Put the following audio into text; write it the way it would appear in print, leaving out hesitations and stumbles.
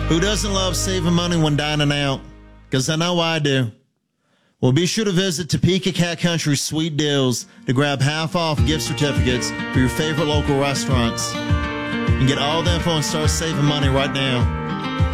Who doesn't love saving money when dining out? Because I know I do. Well, be sure to visit Topeka Cat Country's Sweet Deals to grab half-off gift certificates for your favorite local restaurants. And get all the info and start saving money right now.